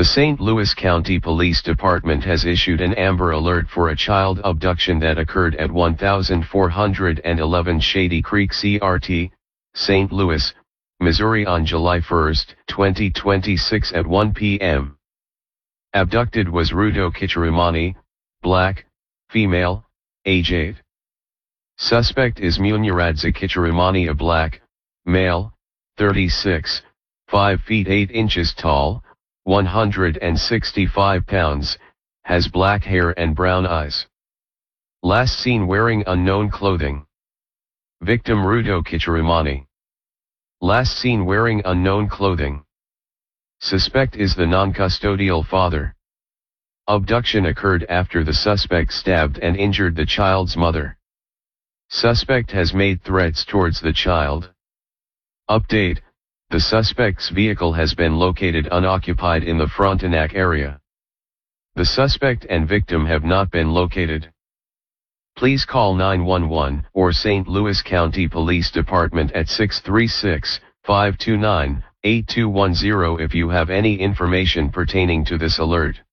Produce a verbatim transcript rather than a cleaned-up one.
The Saint Louis County Police Department has issued an Amber Alert for a child abduction that occurred at fourteen eleven Shady Creek C R T, Saint Louis, Missouri on July first, twenty twenty-six at one p m Abducted was Ruto Kichirimani, black, female, age eight. Suspect is Munyaradza Kichirimani, a black, male, thirty-six, five feet eight inches tall, one hundred sixty-five pounds, has black hair and brown eyes. Last seen wearing unknown clothing. Victim Ruto Kichirimani. Last seen wearing unknown clothing. Suspect is the non-custodial father. Abduction occurred after the suspect stabbed and injured the child's mother. Suspect has made threats towards the child. Update: the suspect's vehicle has been located unoccupied in the Frontenac area. The suspect and victim have not been located. Please call nine one one or Saint Louis County Police Department at six three six, five two nine, eight two one zero if you have any information pertaining to this alert.